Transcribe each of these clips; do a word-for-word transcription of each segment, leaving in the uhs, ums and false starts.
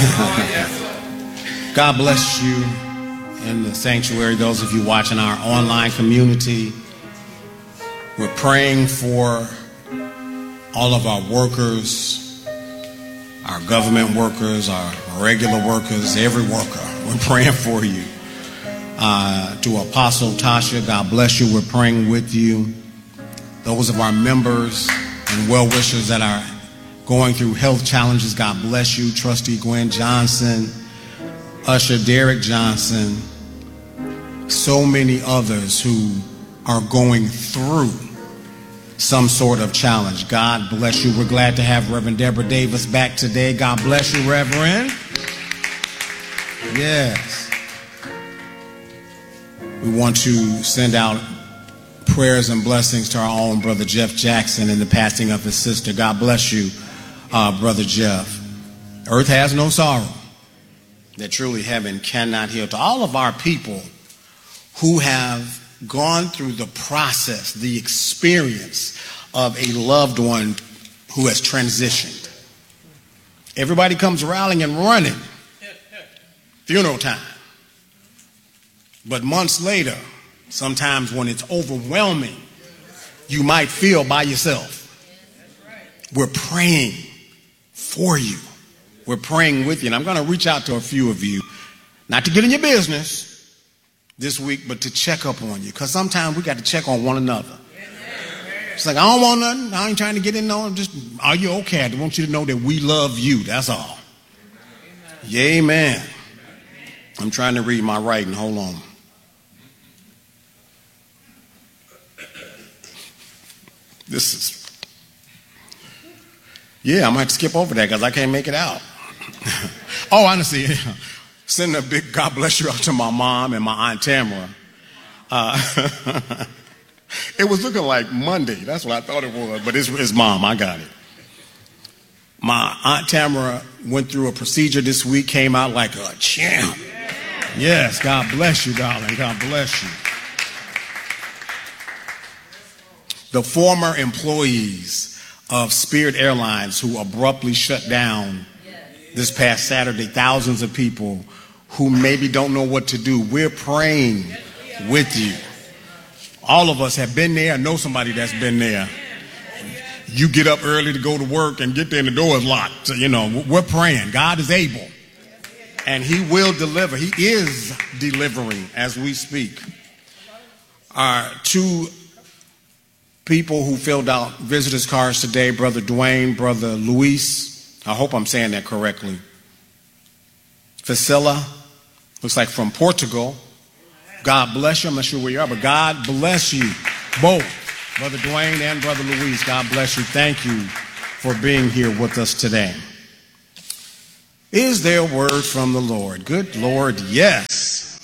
God bless you in the sanctuary, those of you watching our online community. We're praying for all of our workers, our government workers, our regular workers, every worker. We're praying for you. Uh, to Apostle Tasha, God bless you. We're praying with you. Those of our members and well-wishers that are going through health challenges, God bless you. Trustee Gwen Johnson, Usher Derek Johnson, so many others who are going through some sort of challenge. God bless you. We're glad to have Reverend Deborah Davis back today. God bless you, Reverend. Yes. We want to send out prayers and blessings to our own brother Jeff Jackson in the passing of his sister. God bless you, uh, brother Jeff. Earth has no sorrow that truly heaven cannot heal. To all of our people who have gone through the process, the experience of a loved one who has transitioned. Everybody comes rallying and running. Funeral time. But months later, sometimes when it's overwhelming, you might feel by yourself. We're praying for you. We're praying with you. And I'm going to reach out to a few of you, not to get in your business this week, but to check up on you. Because sometimes we got to check on one another. It's like, I don't want nothing. I ain't trying to get in on. Just, are you okay? I want you to know that we love you. That's all. Yeah, amen. I'm trying to read my writing. Hold on. This is, yeah, I might skip over that because I can't make it out. Oh, honestly, sending a big God bless you out to my mom and my Aunt Tamara. Uh, it was looking like Monday. That's what I thought it was, but it's, it's mom. I got it. My Aunt Tamara went through a procedure this week, came out like a champ. Yes, God bless you, darling. God bless you. The former employees of Spirit Airlines who abruptly shut down this past Saturday, thousands of people who maybe don't know what to do. We're praying with you. All of us have been there. I know somebody that's been there. You get up early to go to work and get there and the door is locked. So, you know, we're praying. God is able and he will deliver. He is delivering as we speak. Our two people who filled out visitors cards today, Brother Dwayne, Brother Luis, I hope I'm saying that correctly. Facilla, looks like from Portugal. God bless you. I'm not sure where you are, but God bless you both, Brother Dwayne and Brother Luis. God bless you. Thank you for being here with us today. Is there a word from the Lord? Good Lord, yes.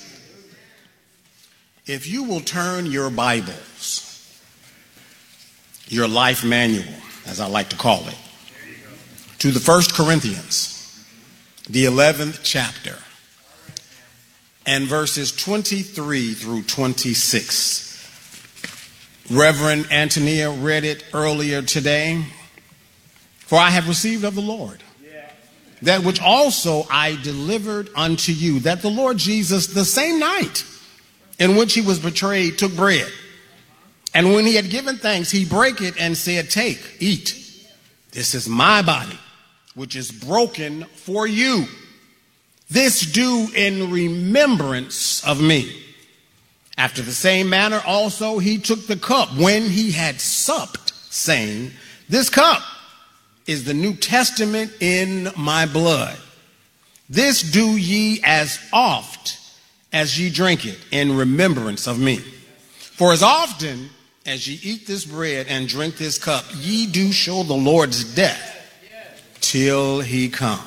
If you will turn your Bibles, your life manual, as I like to call it, to the First Corinthians, the eleventh chapter, and verses twenty-three through twenty-six. Reverend Antonia read it earlier today. For I have received of the Lord that which also I delivered unto you, that the Lord Jesus, the same night in which he was betrayed, took bread. And when he had given thanks, he brake it and said, take, eat. This is my body, which is broken for you. This do in remembrance of me. After the same manner also he took the cup when he had supped, saying, this cup is the New Testament in my blood. This do ye as oft as ye drink it in remembrance of me. For as often as ye eat this bread and drink this cup, ye do show the Lord's death till he come.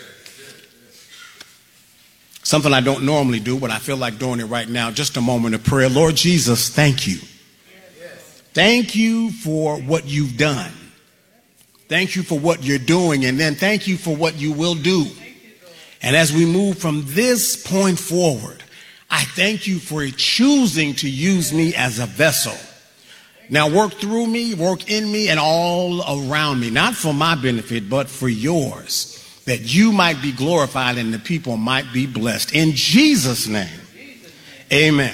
Something I don't normally do, but I feel like doing it right now. Just a moment of prayer. Lord Jesus, thank you. Thank you for what you've done. Thank you for what you're doing. And then thank you for what you will do. And as we move from this point forward, I thank you for choosing to use me as a vessel. Now work through me, work in me, and all around me, not for my benefit, but for yours. that you might be glorified and the people might be blessed. In Jesus' name, amen.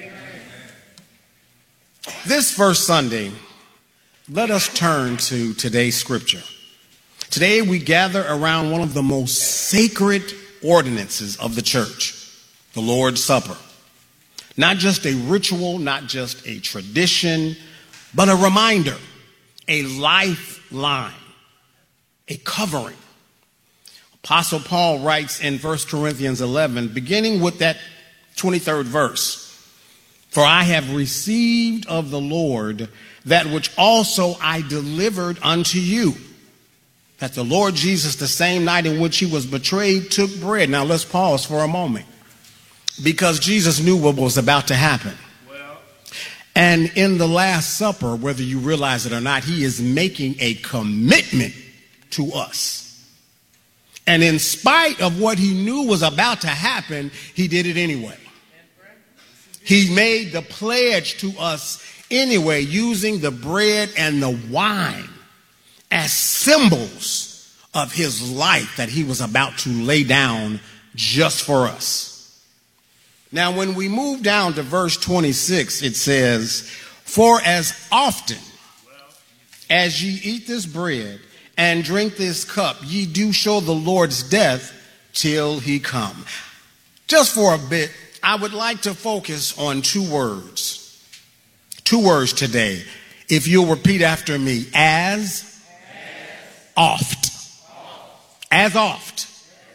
This first Sunday, let us turn to today's scripture. Today we gather around one of the most sacred ordinances of the church, the Lord's Supper. Not just a ritual, not just a tradition, but a reminder, a lifeline, a covering. Apostle Paul writes in First Corinthians eleven, beginning with that twenty-third verse, "For I have received of the Lord that which also I delivered unto you, that the Lord Jesus, the same night in which he was betrayed, took bread." Now let's pause for a moment, because Jesus knew what was about to happen. Well. And in the Last Supper, whether you realize it or not, he is making a commitment to us. And in spite of what he knew was about to happen, he did it anyway. He made the pledge to us anyway, using the bread and the wine as symbols of his life that he was about to lay down just for us. Now, when we move down to verse twenty-six, it says, "For as often as ye eat this bread and drink this cup, ye do show the Lord's death till he come." Just for a bit, I would like to focus on two words. Two words today. If you'll repeat after me, as, as oft. oft. As oft.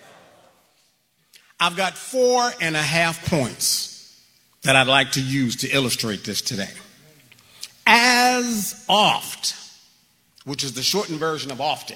I've got four and a half points that I'd like to use to illustrate this today. As oft, which is the shortened version of often.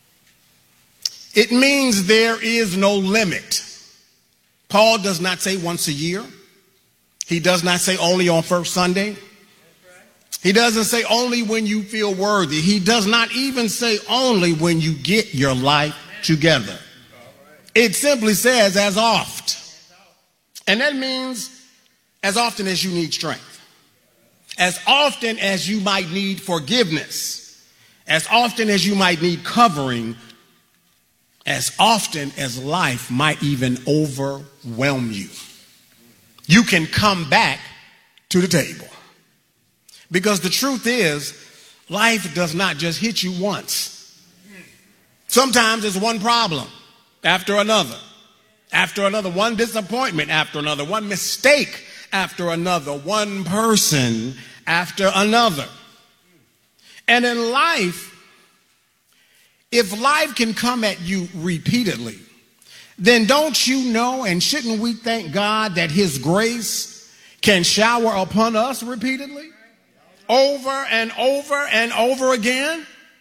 It means there is no limit. Paul does not say once a year. He does not say only on first Sunday. He doesn't say only when you feel worthy. He does not even say only when you get your life together. It simply says as oft. And that means as often as you need strength. As often as you might need forgiveness. As often as you might need covering, as often as life might even overwhelm you, you can come back to the table. Because the truth is, life does not just hit you once. Sometimes it's one problem after another, after another, one disappointment after another, one mistake after another, one person after another. And in life, if life can come at you repeatedly, then don't you know, and shouldn't we thank God that his grace can shower upon us repeatedly, over and over and over again?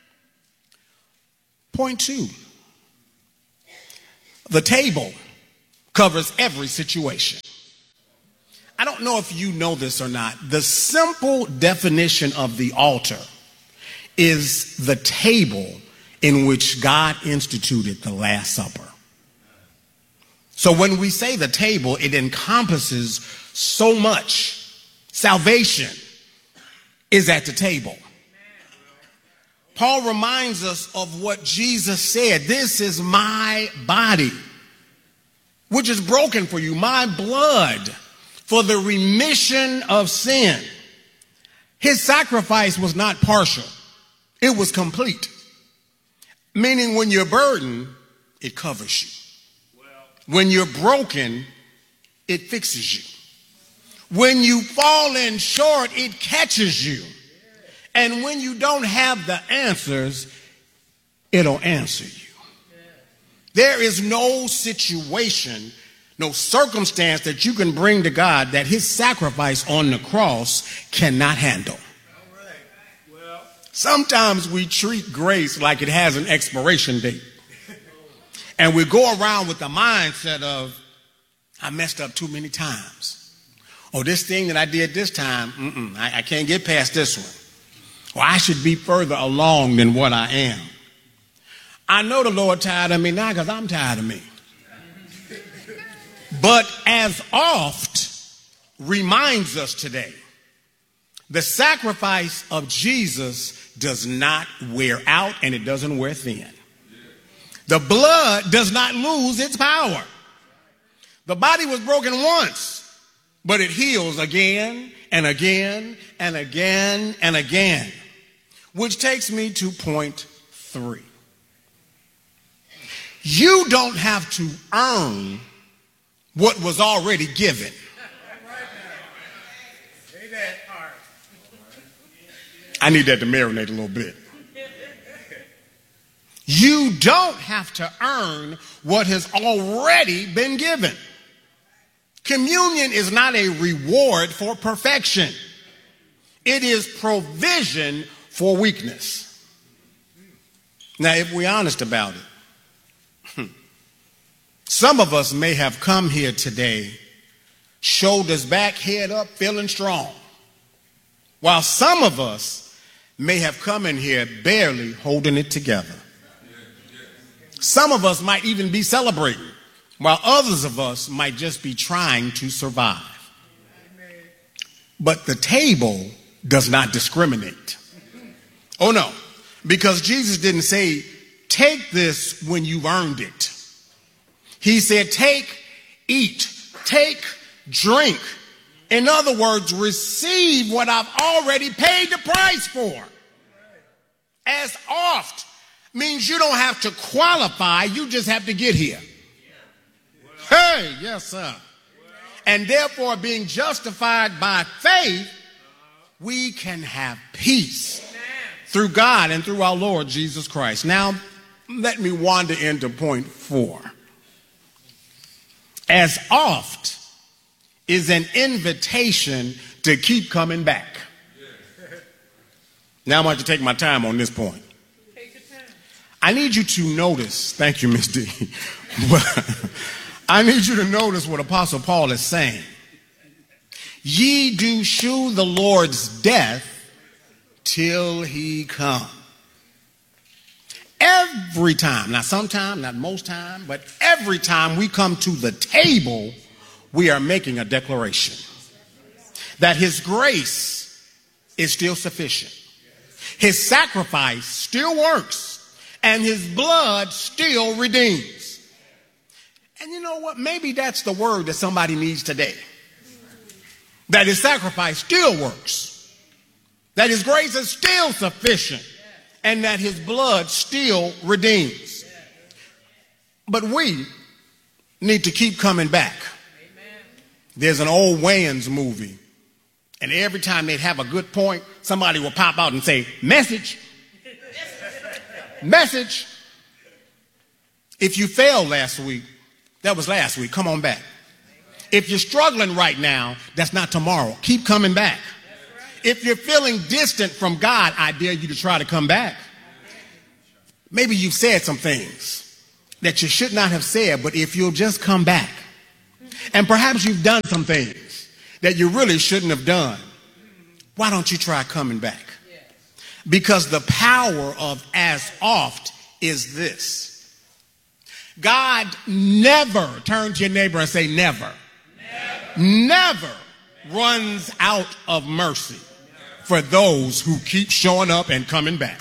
Point two, the table covers every situation. I don't know if you know this or not. The simple definition of the altar is the table in which God instituted the Last Supper. So when we say the table, it encompasses so much. Salvation is at the table. Paul reminds us of what Jesus said. This is my body, which is broken for you, my blood for the remission of sin. His sacrifice was not partial. It was complete. Meaning when you're burdened, it covers you. When you're broken, it fixes you. When you fall in short, it catches you. And when you don't have the answers, it'll answer you. There is no situation, no circumstance that you can bring to God that his sacrifice on the cross cannot handle. Sometimes we treat grace like it has an expiration date. And we go around with the mindset of, I messed up too many times. Or this thing that I did this time, mm-mm, I, I can't get past this one. Or I should be further along than what I am. I know the Lord tired of me now because I'm tired of me. But as oft reminds us today, the sacrifice of Jesus does not wear out and it doesn't wear thin. The blood does not lose its power. The body was broken once, but it heals again and again and again and again. Which takes me to point three. You don't have to earn what was already given. I need that to marinate a little bit. You don't have to earn what has already been given. Communion is not a reward for perfection. It is provision for weakness. Now, if we're honest about it, some of us may have come here today, shoulders back, head up, feeling strong, while some of us may have come in here barely holding it together. Some of us might even be celebrating, while others of us might just be trying to survive. But the table does not discriminate. Oh no, because Jesus didn't say, take this when you've earned it. He said, take, eat, take, drink. In other words, receive what I've already paid the price for. As oft means you don't have to qualify, you just have to get here. Hey, yes, sir. And therefore, being justified by faith, we can have peace through God and through our Lord Jesus Christ. Now, let me wander into point four. As oft is an invitation to keep coming back. Now I'm going to take my time on this point. I need you to notice, thank you, Miss D. I need you to notice what Apostle Paul is saying. Ye do shew the Lord's death till he come. Every time, not sometime, not most time, but every time we come to the table, we are making a declaration that his grace is still sufficient. His sacrifice still works, and his blood still redeems. And you know what? Maybe that's the word that somebody needs today. That his sacrifice still works, that his grace is still sufficient, and that his blood still redeems. But we need to keep coming back. There's an old Wayans movie, and every time they'd have a good point, somebody will pop out and say, message, message. If you failed last week, that was last week, come on back. If you're struggling right now, that's not tomorrow. Keep coming back. If you're feeling distant from God, I dare you to try to come back. Maybe you've said some things that you should not have said, but if you'll just come back. And perhaps you've done some things that you really shouldn't have done. Why don't you try coming back? Because the power of as oft is this. God never, turn to your neighbor and say never. Never, never runs out of mercy for those who keep showing up and coming back.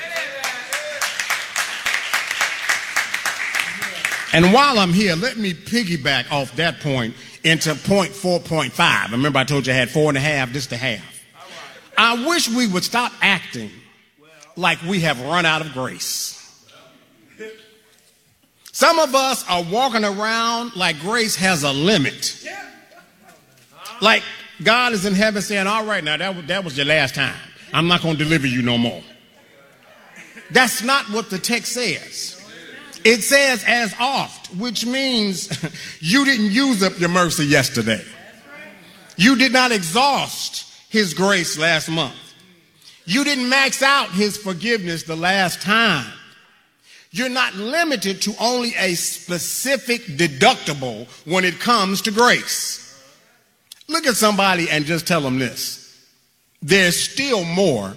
And while I'm here, let me piggyback off that point into point four point five. Remember I told you I had four and a half, this the half. I wish we would stop acting like we have run out of grace. Some of us are walking around like grace has a limit. Like God is in heaven saying, all right, now that, that was your last time. I'm not going to deliver you no more. That's not what the text says. It says as oft, which means you didn't use up your mercy yesterday. You did not exhaust his grace last month. You didn't max out his forgiveness the last time. You're not limited to only a specific deductible when it comes to grace. Look at somebody and just tell them this. There's still more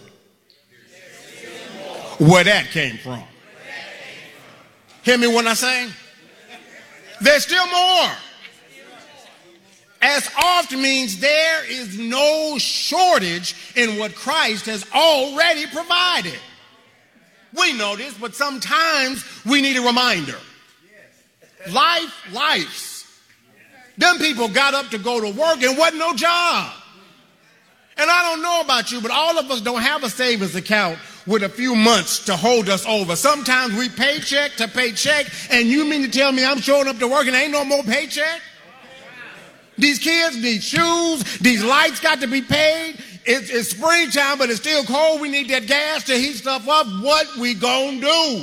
where that came from. Hear me when I say? There's still more. As oft means there is no shortage in what Christ has already provided. We know this, but sometimes we need a reminder. Life, lives. Them people got up to go to work and wasn't no job. And I don't know about you, but all of us don't have a savings account with a few months to hold us over. Sometimes we paycheck to paycheck, and you mean to tell me I'm showing up to work and ain't no more paycheck? These kids need shoes. These lights got to be paid. It's, it's springtime, but it's still cold. We need that gas to heat stuff up. What we gonna do?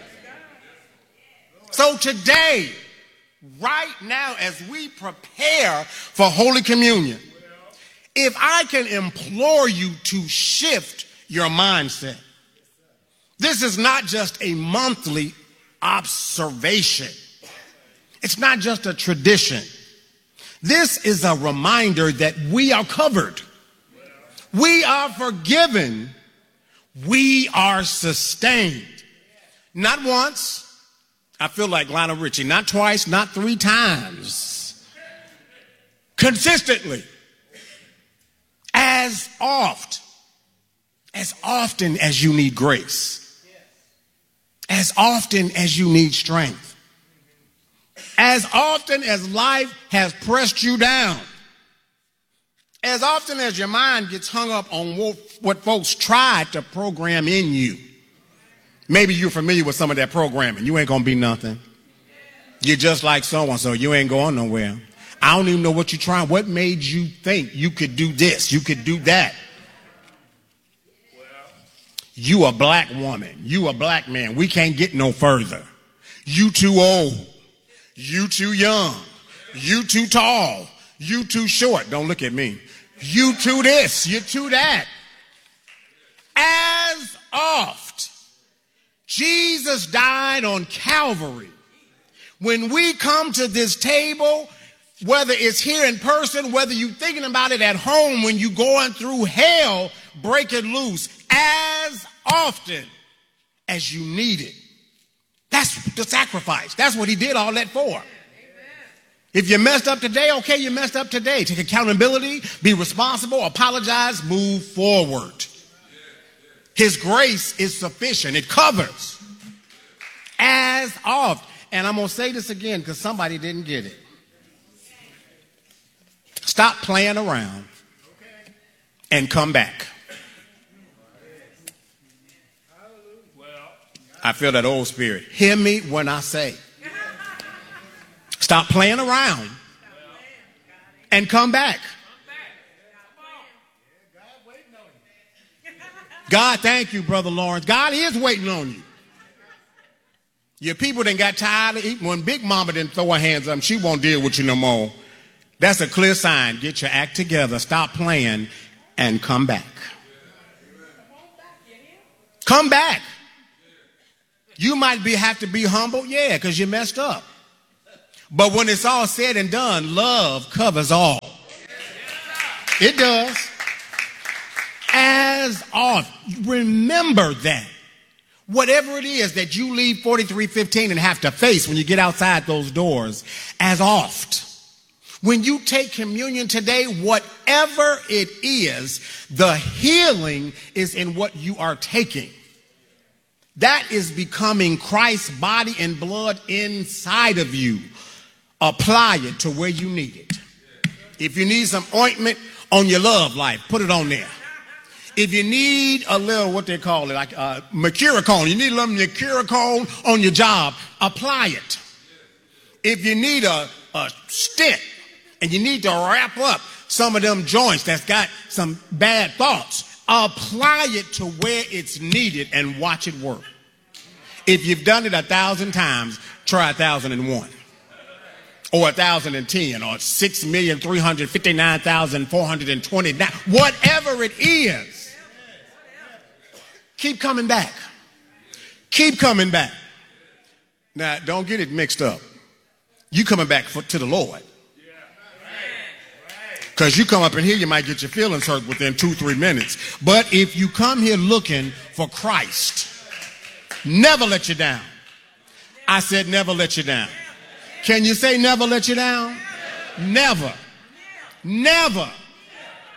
So today, right now, as we prepare for Holy Communion, if I can implore you to shift your mindset, this is not just a monthly observation. It's not just a tradition. This is a reminder that we are covered. We are forgiven. We are sustained. Not once. I feel like Lionel Richie. Not twice, not three times. Consistently. As oft. As often as you need grace. As often as you need strength. As often as life has pressed you down. As often as your mind gets hung up on what folks tried to program in you. Maybe you're familiar with some of that programming. You ain't going to be nothing. You're just like so-and-so. You ain't going nowhere. I don't even know what you're trying. What made you think you could do this? You could do that. You a black woman. You a black man. We can't get no further. You too old. You too young. You too tall. You too short. Don't look at me. You too this. You too that. As oft Jesus died on Calvary, when we come to this table, whether it's here in person, whether you're thinking about it at home, when you're going through hell, break it loose as often as you need it. That's the sacrifice. That's what he did all that for. If you messed up today, okay, you messed up today. Take accountability, be responsible, apologize, move forward. His grace is sufficient. It covers. As oft. And I'm going to say this again because somebody didn't get it. Stop playing around and come back. I feel that old spirit. Hear me when I say. Stop playing around and come back. God, thank you, Brother Lawrence. God is waiting on you. Your people done got tired of eating. When Big Mama didn't throw her hands up, she won't deal with you no more. That's a clear sign. Get your act together. Stop playing and come back. Come back. You might be have to be humble, yeah, because you messed up. But when it's all said and done, love covers all. It does. As oft. Remember that. Whatever it is that you leave forty-three fifteen and have to face when you get outside those doors, as oft. When you take communion today, whatever it is, the healing is in what you are taking. That is becoming Christ's body and blood inside of you. Apply it to where you need it. If you need some ointment on your love life, put it on there. If you need a little, what they call it, like uh, mercurochrome, you need a little mercurochrome on your job, apply it. If you need a, a stick and you need to wrap up some of them joints that's got some bad thoughts, apply it to where it's needed and watch it work. If you've done it a thousand times, try a thousand and one. Or a thousand and ten, or six million three hundred fifty-nine thousand four hundred twenty-nine. Whatever it is, keep coming back. Keep coming back. Now, don't get it mixed up. You coming back for, to the Lord. Because you come up in here, you might get your feelings hurt within two, three minutes. But if you come here looking for Christ, never let you down. I said never let you down. Can you say never let you down? Never. Never.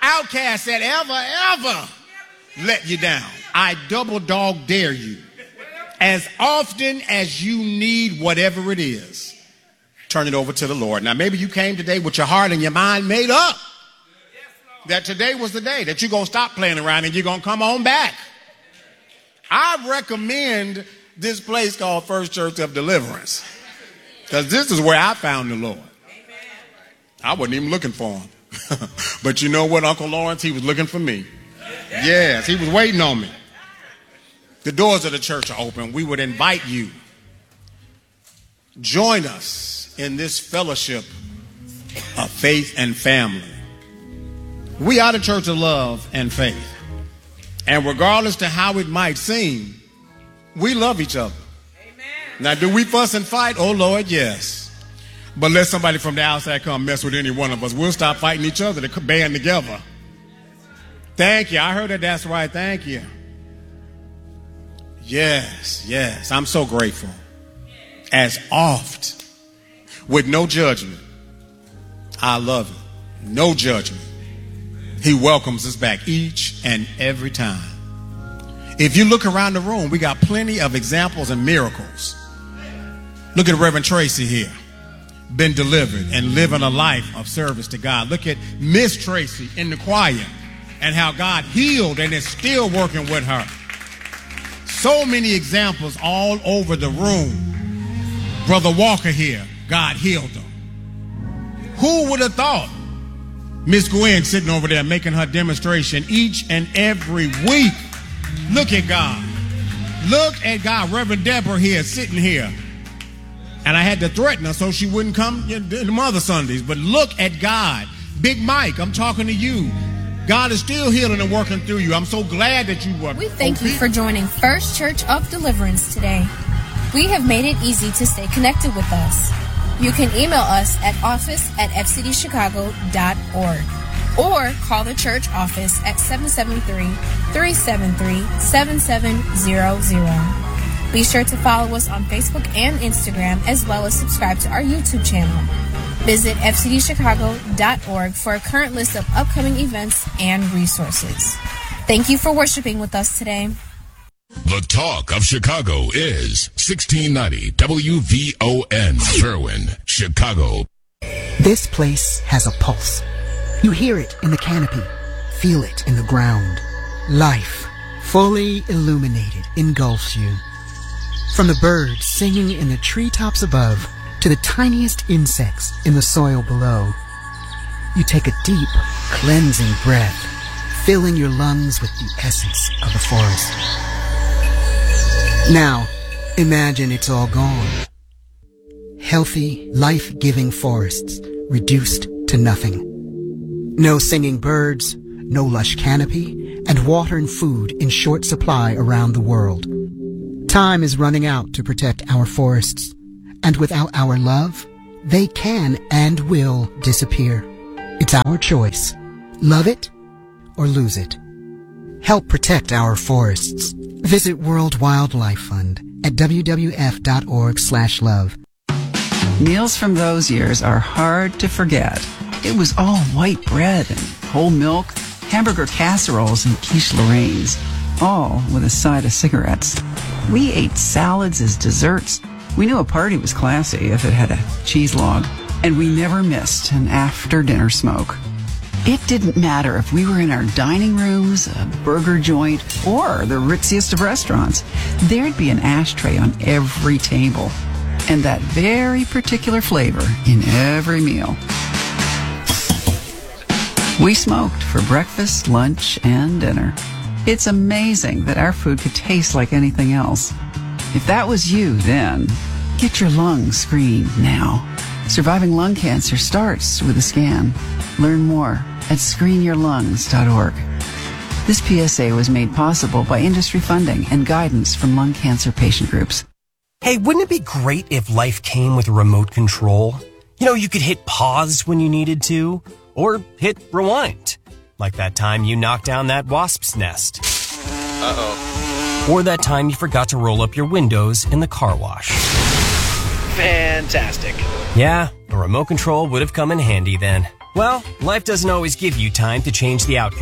Outcast said ever, ever let you down. I double dog dare you As often as you need whatever it is, turn it over to the Lord. Now, maybe you came today with your heart and your mind made up that today was the day that you're going to stop playing around and you're going to come on back. I recommend this place called First Church of Deliverance, because this is where I found the Lord. I wasn't even looking for him. But you know what, Uncle Lawrence? He was looking for me. Yes, he was waiting on me. The doors of the church are open. We would invite you. Join us in this fellowship of faith and family. We are the church of love and faith. And regardless to how it might seem, we love each other. Amen. Now, do we fuss and fight? Oh, Lord, yes. But let somebody from the outside come mess with any one of us. We'll stop fighting each other to band together. Thank you. I heard that. That's right. Thank you. Yes, yes. I'm so grateful. As oft, with no judgment. I love it. No judgment. He welcomes us back each and every time. If you look around the room, we got plenty of examples and miracles. Look at Reverend Tracy here. Been delivered and living a life of service to God. Look at Miss Tracy in the choir and how God healed and is still working with her. So many examples all over the room. Brother Walker here, God healed him. Who would have thought? Miss Gwen sitting over there making her demonstration each and every week. Look at God. Look at God. Reverend Deborah here, sitting here. And I had to threaten her so she wouldn't come in the other Sundays. But look at God. Big Mike, I'm talking to you. God is still healing and working through you. I'm so glad that you were. We thank you for joining First Church of Deliverance today. We have made it easy to stay connected with us. You can email us at office at f c d chicago dot org or call the church office at seven seven three, three seven three, seven seven zero zero. Be sure to follow us on Facebook and Instagram, as well as subscribe to our YouTube channel. Visit f c d chicago dot org for a current list of upcoming events and resources. Thank you for worshiping with us today. The talk of Chicago is sixteen ninety W V O N, Berwyn, Chicago. This place has a pulse. You hear it in the canopy, feel it in the ground. Life, fully illuminated, engulfs you. From the birds singing in the treetops above to the tiniest insects in the soil below, you take a deep, cleansing breath, filling your lungs with the essence of the forest. Now, imagine it's all gone. Healthy, life-giving forests reduced to nothing. No singing birds, no lush canopy, and water and food in short supply around the world. Time is running out to protect our forests, and without our love, they can and will disappear. It's our choice. Love it or lose it. Help protect our forests. Visit World Wildlife Fund at w w f dot org slash love. Meals from those years are hard to forget. It was all white bread and whole milk, hamburger casseroles and quiche Lorraine's, all with a side of cigarettes. We ate salads as desserts. We knew a party was classy if it had a cheese log, and we never missed an after-dinner smoke. It didn't matter if we were in our dining rooms, a burger joint, or the ritziest of restaurants. There'd be an ashtray on every table, and that very particular flavor in every meal. We smoked for breakfast, lunch, and dinner. It's amazing that our food could taste like anything else. If that was you then, get your lungs screened now. Surviving lung cancer starts with a scan. Learn more at screen your lungs dot org. This P S A was made possible by industry funding and guidance from lung cancer patient groups. Hey, wouldn't it be great if life came with a remote control? You know, you could hit pause when you needed to, or hit rewind. Like that time you knocked down that wasp's nest. Uh-oh. Or that time you forgot to roll up your windows in the car wash. Fantastic. Yeah, a remote control would have come in handy then. Well, life doesn't always give you time to change the outcome.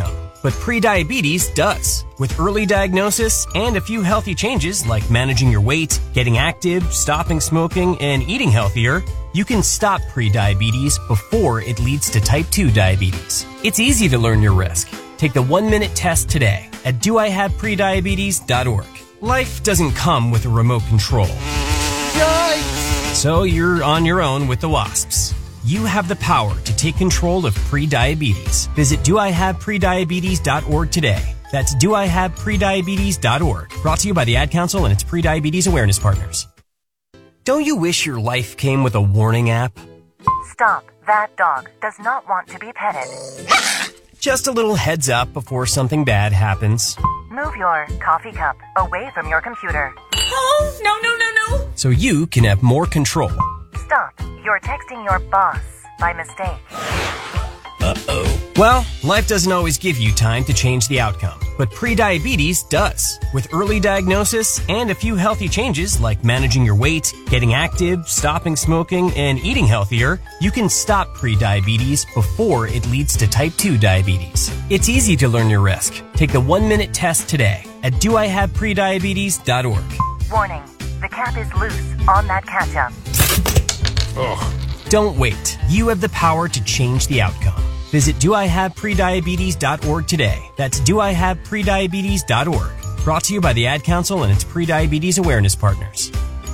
but prediabetes does. With early diagnosis and a few healthy changes like managing your weight, getting active, stopping smoking, and eating healthier, you can stop prediabetes before it leads to type two diabetes. It's easy to learn your risk. Take the one-minute test today at do I have prediabetes dot org. Life doesn't come with a remote control. Yikes! So you're on your own with the wasps. You have the power to take control of prediabetes. Visit do I have prediabetes dot org today. That's do I have prediabetes dot org. Brought to you by the Ad Council and its prediabetes awareness partners. Don't you wish your life came with a warning app? Stop. That dog does not want to be petted. Just a little heads up before something bad happens. Move your coffee cup away from your computer. Oh, no, no, no, no. So you can have more control. Stop. You're texting your boss by mistake. Uh-oh. Well, life doesn't always give you time to change the outcome, but prediabetes does. With early diagnosis and a few healthy changes like managing your weight, getting active, stopping smoking, and eating healthier, you can stop prediabetes before it leads to type two diabetes. It's easy to learn your risk. Take the one-minute test today at do I have prediabetes dot org. Warning. The cap is loose on that ketchup. Ugh. Don't wait. You have the power to change the outcome. Visit do I have prediabetes dot org today. That's do I have prediabetes dot org. Brought to you by the Ad Council and its prediabetes awareness partners.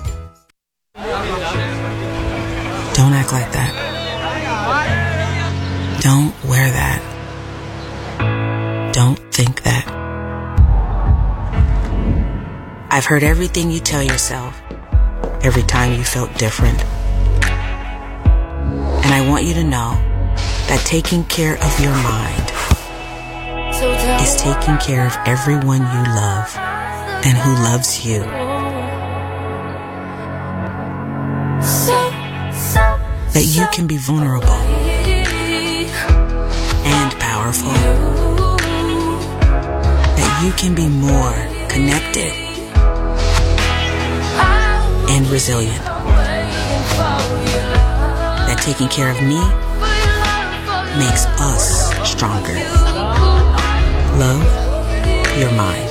Don't act like that. Don't wear that. Don't think that. I've heard everything you tell yourself every time you felt different. And I want you to know that taking care of your mind is taking care of everyone you love and who loves you. That you can be vulnerable and powerful. That you can be more connected and resilient. That taking care of me makes us stronger. Love your mind.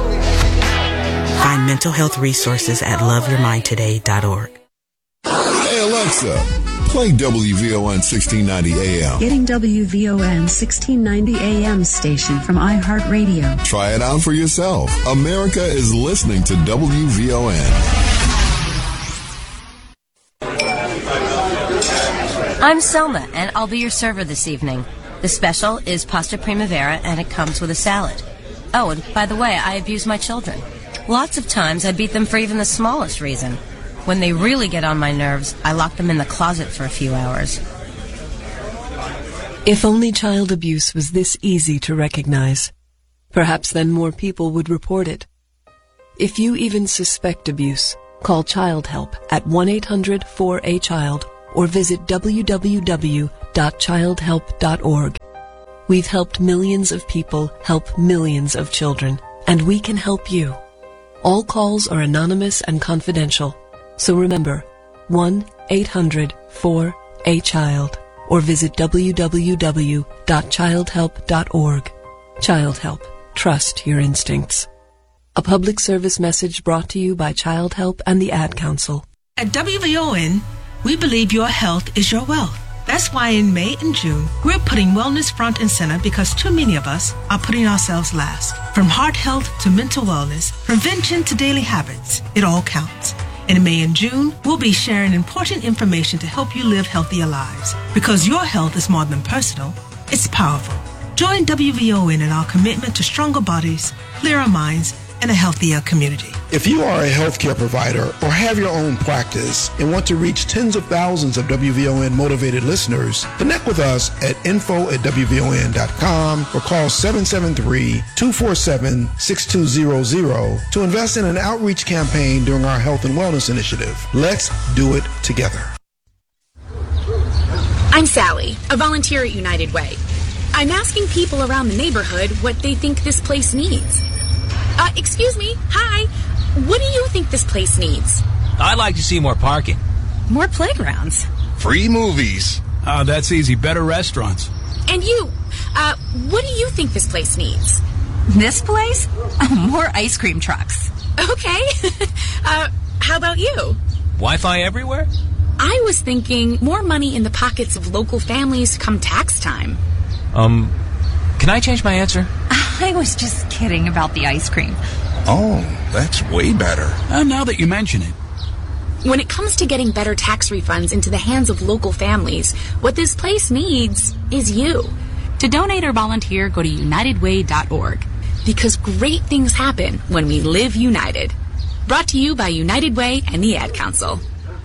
Find mental health resources at love your mind today dot org. Hey Alexa, play W V O N sixteen ninety A M. Getting W V O N sixteen ninety A M station from iHeartRadio. Try it out for yourself. America is listening to W V O N. I'm Selma, and I'll be your server this evening. The special is pasta primavera, and it comes with a salad. Oh, and by the way, I abuse my children. Lots of times I beat them for even the smallest reason. When they really get on my nerves, I lock them in the closet for a few hours. If only child abuse was this easy to recognize, perhaps then more people would report it. If you even suspect abuse, call Child Help at one eight hundred four A child or visit w w w dot child help dot org. We've helped millions of people help millions of children, and we can help you. All calls are anonymous and confidential, so remember, one eight hundred four A child or visit w w w dot child help dot org. Child Help. Trust your instincts. A public service message brought to you by Child Help and the Ad Council. At W V O N, we believe your health is your wealth. That's why in May and June, we're putting wellness front and center because too many of us are putting ourselves last. From heart health to mental wellness, prevention to daily habits, it all counts. In May and June, we'll be sharing important information to help you live healthier lives. Because your health is more than personal, it's powerful. Join W V O N in our commitment to stronger bodies, clearer minds, and a healthier community. If you are a healthcare provider or have your own practice and want to reach tens of thousands of W V O N motivated listeners, connect with us at info at w v o n dot com or call seven seven three, two four seven, six two zero zero to invest in an outreach campaign during our health and wellness initiative. Let's do it together. I'm Sally, a volunteer at United Way. I'm asking people around the neighborhood what they think this place needs. Uh, excuse me, hi. What do you think this place needs? I'd like to see more parking. More playgrounds. Free movies. Oh, that's easy. Better restaurants. And you, Uh, what do you think this place needs? This place? Oh, more ice cream trucks. Okay. uh, how about you? Wi-Fi everywhere? I was thinking more money in the pockets of local families come tax time. Um, can I change my answer? I was just kidding about the ice cream. Oh, that's way better. Uh, now that you mention it. When it comes to getting better tax refunds into the hands of local families, what this place needs is you. To donate or volunteer, go to united way dot org. Because great things happen when we live united. Brought to you by United Way and the Ad Council.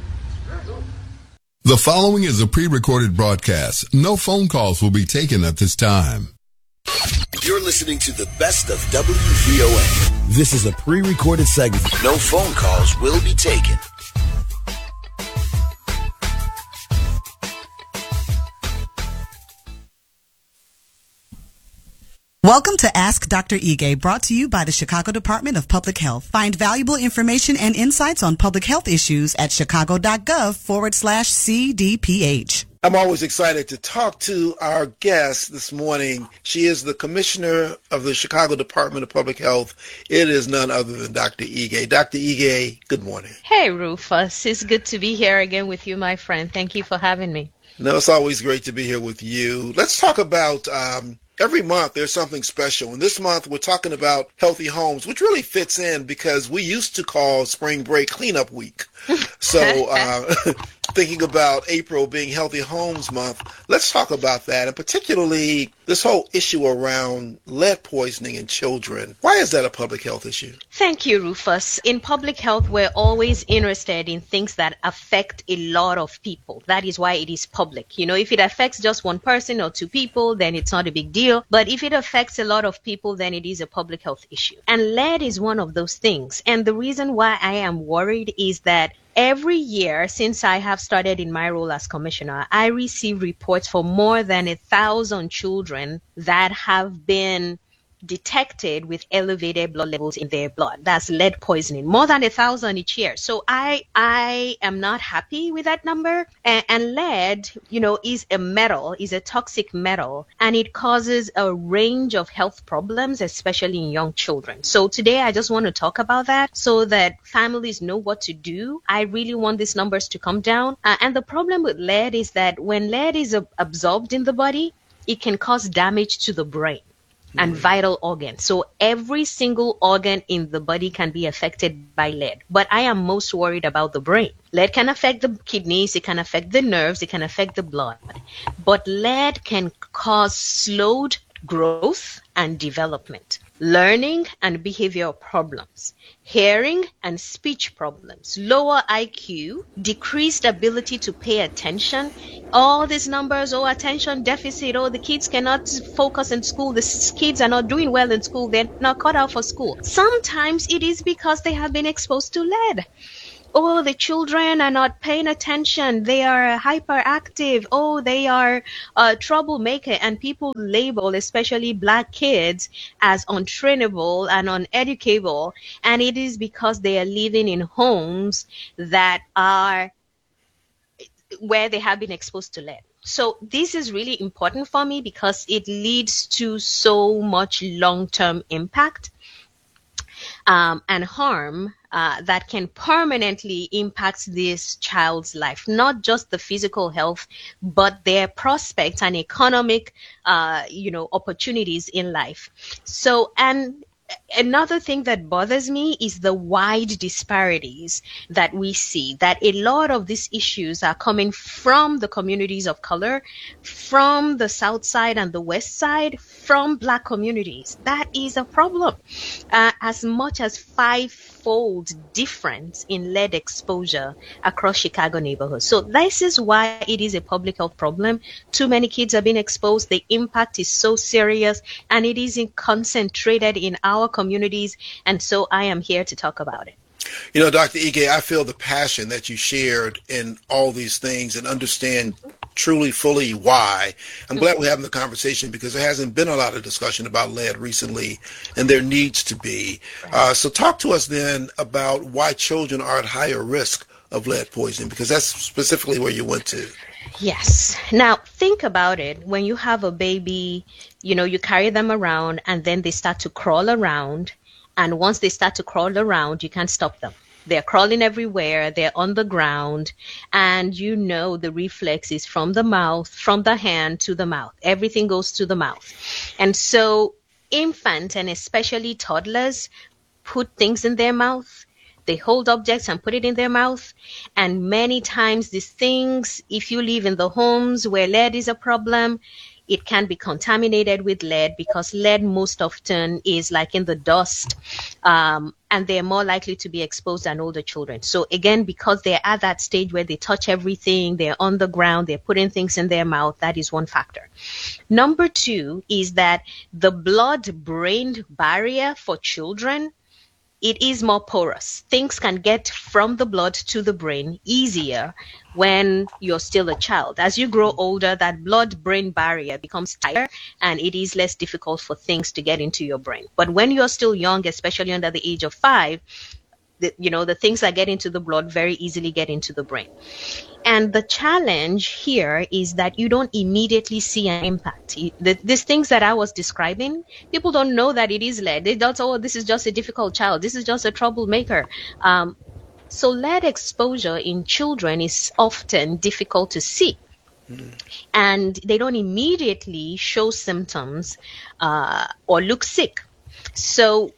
The following is a pre-recorded broadcast. No phone calls will be taken at this time. You're listening to the best of W V O N. This is a pre-recorded segment. No phone calls will be taken. Welcome to Ask Doctor Ige, brought to you by the Chicago Department of Public Health. Find valuable information and insights on public health issues at chicago.gov forward slash CDPH. I'm always excited to talk to our guest this morning. She is the Commissioner of the Chicago Department of Public Health. It is none other than Doctor Ige. Doctor Ige, good morning. Hey, Rufus. It's good to be here again with you, my friend. Thank you for having me. No, it's always great to be here with you. Let's talk about... Um, Every month there's something special, and this month we're talking about healthy homes, which really fits in because we used to call spring break cleanup week. So uh, thinking about April being Healthy Homes Month, let's talk about that, and particularly this whole issue around lead poisoning in children. Why is that a public health issue? Thank you, Rufus. In public health, we're always interested in things that affect a lot of people. That is why it is public. You know, if it affects just one person or two people, then it's not a big deal. But if it affects a lot of people, then it is a public health issue. And lead is one of those things. And the reason why I am worried is that every year since I have started in my role as commissioner, I receive reports for more than a thousand children that have been detected with elevated blood levels in their blood. That's lead poisoning, more than a thousand each year. So I I am not happy with that number. And, and lead, you know, is a metal, is a toxic metal, and it causes a range of health problems, especially in young children. So today I just want to talk about that so that families know what to do. I really want these numbers to come down. Uh, and the problem with lead is that when lead is uh, absorbed in the body, it can cause damage to the brain and vital organs. So every single organ in the body can be affected by lead. But I am most worried about the brain. Lead can affect the kidneys, it can affect the nerves, it can affect the blood. But lead can cause slowed growth and development, learning and behavioral problems, hearing and speech problems, lower I Q, decreased ability to pay attention. All these numbers, oh, attention deficit, oh, the kids cannot focus in school, the kids are not doing well in school, they're not cut out for school. Sometimes it is because they have been exposed to lead. Oh, the children are not paying attention. They are hyperactive. Oh, they are a troublemaker. And people label, especially black kids, as untrainable and uneducable. And it is because they are living in homes that are where they have been exposed to lead. So this is really important for me because it leads to so much long-term impact um, and harm Uh, that can permanently impact this child's life, not just the physical health, but their prospects and economic, uh, you know, opportunities in life. So, and another thing that bothers me is the wide disparities that we see, that a lot of these issues are coming from the communities of color, from the South Side and the West Side, from Black communities. That is a problem. Uh, as much as five-fold difference in lead exposure across Chicago neighborhoods. So this is why it is a public health problem. Too many kids are being exposed. The impact is so serious, and it is concentrated in our communities. And so I am here to talk about it. You know, Doctor Ige, I feel the passion that you shared in all these things and understand truly, fully why. I'm glad we're having the conversation because there hasn't been a lot of discussion about lead recently, and there needs to be. Uh, so talk to us then about why children are at higher risk of lead poisoning, because that's specifically where you went to. Yes. Now, think about it. When you have a baby, you know, you carry them around and then they start to crawl around. And once they start to crawl around, you can't stop them. They're crawling everywhere. They're on the ground. And you know the reflex is from the mouth, from the hand to the mouth. Everything goes to the mouth. And so infants and especially toddlers put things in their mouth. They hold objects and put it in their mouth. And many times these things, if you live in the homes where lead is a problem, it can be contaminated with lead because lead most often is like in the dust, um, and they're more likely to be exposed than older children. So again, because they're at that stage where they touch everything, they're on the ground, they're putting things in their mouth, that is one factor. Number two is that the blood-brain barrier for children, it is more porous. Things can get from the blood to the brain easier when you're still a child. As you grow older, that blood-brain barrier becomes tighter and it is less difficult for things to get into your brain. But when you're still young, especially under the age of five, the, you know, the things that get into the blood very easily get into the brain. And the challenge here is that you don't immediately see an impact. The, these things that I was describing, people don't know that it is lead. They don't, oh, this is just a difficult child. This is just a troublemaker. Um, so lead exposure in children is often difficult to see. Mm. And they don't immediately show symptoms uh, or look sick. So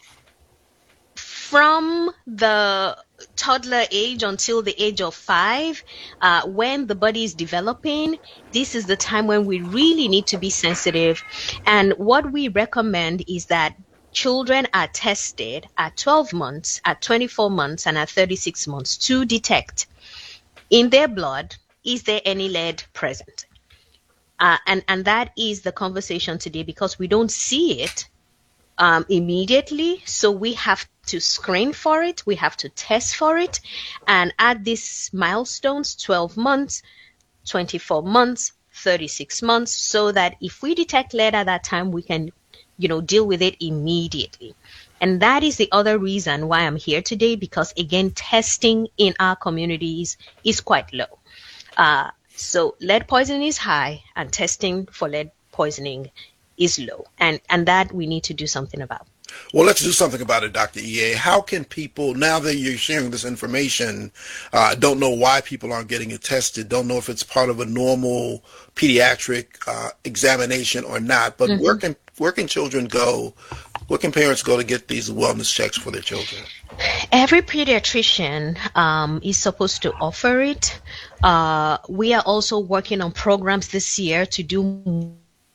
from the toddler age until the age of five, uh, when the body is developing, this is the time when we really need to be sensitive. And what we recommend is that children are tested at twelve months, at twenty-four months, and at thirty-six months to detect in their blood, is there any lead present? Uh, and, and that is the conversation today, because we don't see it um, immediately. So we have to screen for it, we have to test for it, and at these milestones, twelve months, twenty-four months, thirty-six months, so that if we detect lead at that time, we can, you know, deal with it immediately. And that is the other reason why I'm here today, because again, testing in our communities is quite low. Uh, so lead poisoning is high and testing for lead poisoning is low. And, and that we need to do something about. Well, let's do something about it, Doctor E A. How can people, now that you're sharing this information, uh, don't know why people aren't getting it tested, don't know if it's part of a normal pediatric uh, examination or not, but mm-hmm. where can where can children go, where can parents go to get these wellness checks for their children? Every pediatrician um, is supposed to offer it. Uh, we are also working on programs this year to do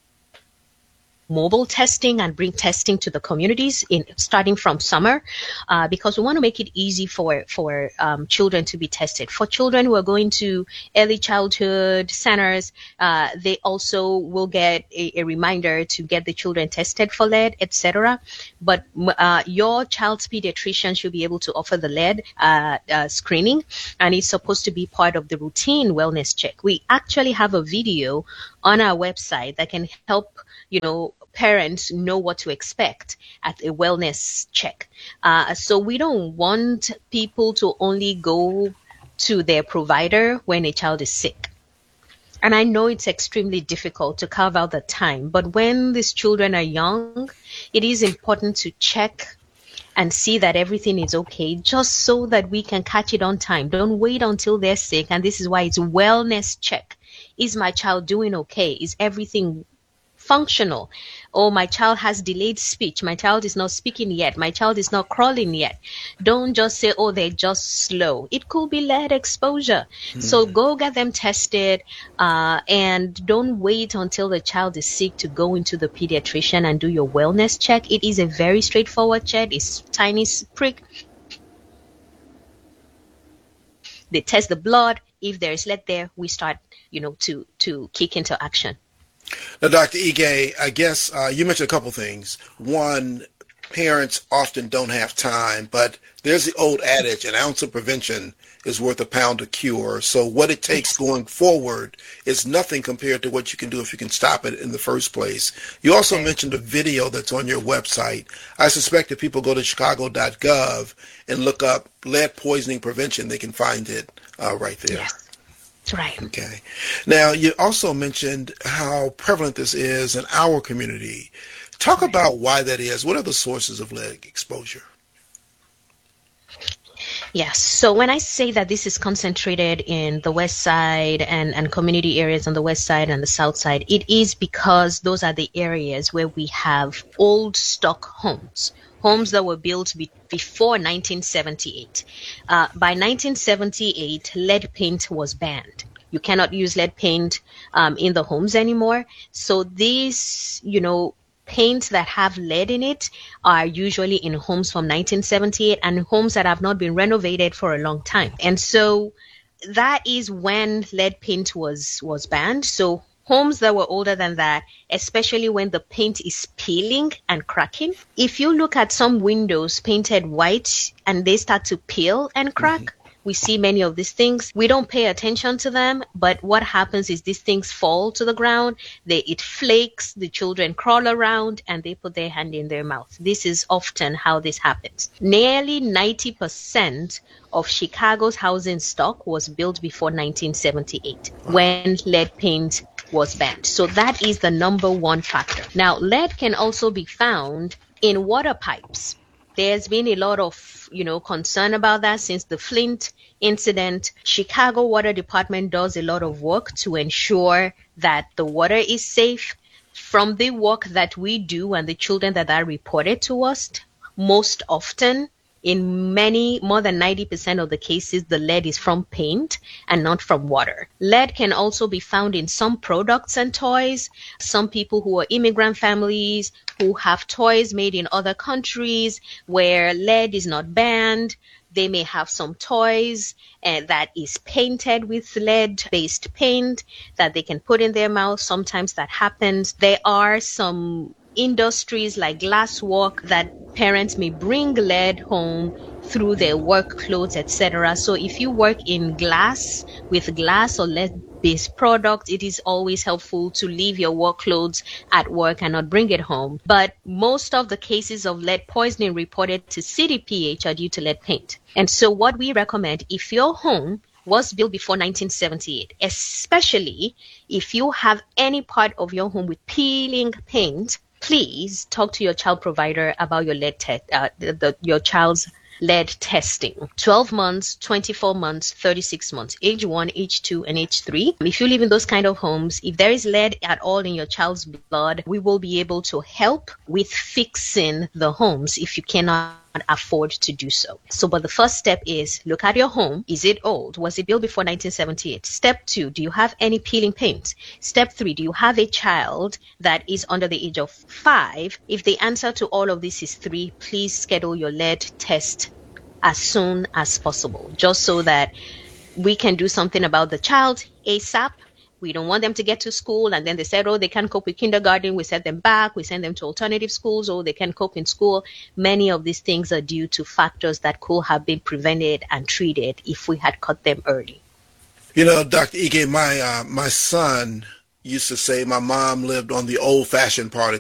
mobile testing and bring testing to the communities in starting from summer, uh, because we want to make it easy for for um, children to be tested. For children who are going to early childhood centers, uh, they also will get a, a reminder to get the children tested for lead, et cetera. But uh, your child's pediatrician should be able to offer the lead uh, uh, screening, and it's supposed to be part of the routine wellness check. We actually have a video on our website that can help, you know, parents know what to expect at a wellness check. Uh, so we don't want people to only go to their provider when a child is sick. And I know it's extremely difficult to carve out the time, but when these children are young, it is important to check and see that everything is okay, just so that we can catch it on time. Don't wait until they're sick. And this is why it's wellness check. Is my child doing okay? Is everything functional? Oh, my child has delayed speech. My child is not speaking yet. My child is not crawling yet. Don't just say, oh, they're just slow. It could be lead exposure. Mm. So go get them tested, uh, and don't wait until the child is sick to go into the pediatrician and do your wellness check. It is a very straightforward check. It's tiny prick. They test the blood. If there is lead there, we start, you know, to, to kick into action. Now, Doctor Ige, I guess uh, you mentioned a couple things. One, parents often don't have time, but there's the old adage, an ounce of prevention is worth a pound of cure. So what it takes going forward is nothing compared to what you can do if you can stop it in the first place. You also okay. mentioned a video that's on your website. I suspect if people go to chicago dot gov and look up lead poisoning prevention, they can find it uh, right there. Yes. Right. Okay. Now, you also mentioned how prevalent this is in our community. Talk right. about why that is. What are the sources of lead exposure? Yes. So when I say that this is concentrated in the west side and, and community areas on the west side and the south side, it is because those are the areas where we have old stock homes, homes that were built be- before nineteen seventy-eight. Uh, by nineteen seventy-eight, lead paint was banned. You cannot use lead paint um, in the homes anymore. So these, you know, paints that have lead in it are usually in homes from nineteen seventy-eight and homes that have not been renovated for a long time. And so that is when lead paint was, was banned. So homes that were older than that, especially when the paint is peeling and cracking. If you look at some windows painted white and they start to peel and crack, mm-hmm. we see many of these things. We don't pay attention to them, but what happens is these things fall to the ground. They, it flakes, the children crawl around, and they put their hand in their mouth. This is often how this happens. Nearly ninety percent of Chicago's housing stock was built before nineteen seventy-eight, when lead paint was banned. So that is the number one factor. Now, lead can also be found in water pipes. There's been a lot of, you know, concern about that since the Flint incident. Chicago Water Department does a lot of work to ensure that the water is safe. From the work that we do and the children that are reported to us, most often, in many, more than ninety percent of the cases, the lead is from paint and not from water. Lead can also be found in some products and toys. Some people who are immigrant families who have toys made in other countries where lead is not banned, they may have some toys uh, that is painted with lead-based paint that they can put in their mouth. Sometimes that happens. There are some industries like glasswork that parents may bring lead home through their work clothes, et cetera. So if you work in glass with glass or lead-based products, it is always helpful to leave your work clothes at work and not bring it home. But most of the cases of lead poisoning reported to C D P H are due to lead paint. And so what we recommend, if your home was built before nineteen seventy-eight, especially if you have any part of your home with peeling paint, please talk to your child provider about your lead te- uh, the, the, your child's lead testing. twelve months, twenty-four months, thirty-six months, age one, age two, and age three. If you live in those kind of homes, if there is lead at all in your child's blood, we will be able to help with fixing the homes if you cannot afford to do so. So, but the first step is look at your home. Is it old? Was it built before nineteen seventy-eight? Step two, do you have any peeling paint? Step three, do you have a child that is under the age of five? If the answer to all of this is three, please schedule your lead test as soon as possible, just so that we can do something about the child ASAP. We don't want them to get to school and then they said, oh, they can't cope with kindergarten. We send them back. We send them to alternative schools, or they can't cope in school. Many of these things are due to factors that could have been prevented and treated if we had caught them early. You know, Doctor Ige, my uh, my son used to say my mom lived on the old-fashioned part of